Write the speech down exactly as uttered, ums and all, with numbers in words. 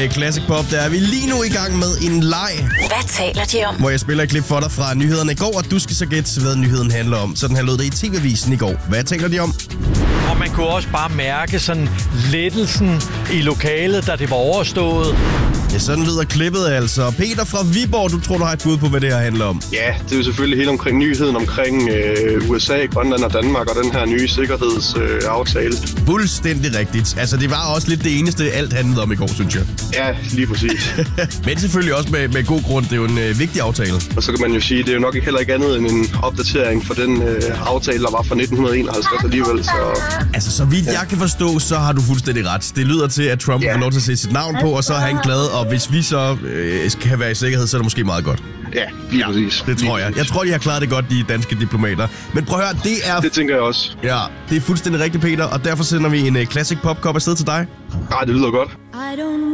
øh, Classic Pop, der er vi lige nu i gang med en leg. Hvad taler de om? Hvor jeg spiller et klip for dig fra nyhederne i går, og du skal så gætte, hvad nyheden handler om. Sådan her lød det i T V-avisen i går. Hvad taler de om? Og man kunne også bare mærke sådan lettelsen i lokalet, da det var overstået. Ja, sådan lyder klippet altså. Peter fra Viborg, du tror, du har et bud på, hvad det her handler om. Ja, det er jo selvfølgelig helt omkring nyheden omkring øh, U S A, Grønland og Danmark og den her nye sikkerhedsaftale. Øh, Fuldstændig rigtigt. Altså, det var også lidt det eneste, alt handlede om i går, synes jeg. ja, lige præcis. Men selvfølgelig også med, med god grund. Det er jo en øh, vigtig aftale. Og så kan man jo sige, det er jo nok heller ikke andet end en opdatering for den øh, aftale, der var fra nitten enoghalvtreds alligevel. Så Altså, så vidt jeg kan forstå, så har du fuldstændig ret. Det lyder til, at Trump Ja. får lov til at sætte sit navn på, og så er han glad. Og hvis vi så øh, kan være i sikkerhed, så er det måske meget godt. ja, lige præcis. Det tror jeg. Jeg tror, de har klaret det godt, de danske diplomater. Men prøv at høre, det er... Det tænker jeg også. Ja, det er fuldstændig rigtigt, Peter. Og derfor sender vi en uh, Classic Pop-kop afsted til dig. Nej, det lyder godt. I don't